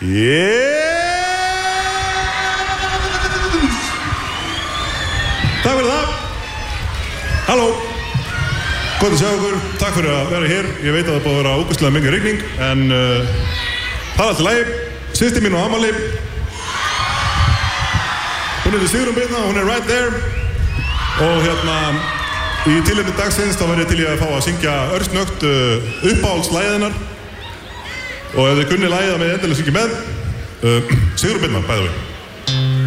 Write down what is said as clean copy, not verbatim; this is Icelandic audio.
Takk fyrir það. Halló. Gott að sjá ykkur. Takk fyrir að vera hér. Ég veit að það búið að vera ógeðslega mikið rigning, en það er allt í lagi. Systir mín á afmæli. Hún heitir Sigrún Birna, hún er right there. Og í tilefni dagsins þá var ég til í að fá að syngja örsnögt uppáhaldslægið hennar. Og ef þið kunnið lægið þá með endilega syngja með. Sigrún Birna, by the way.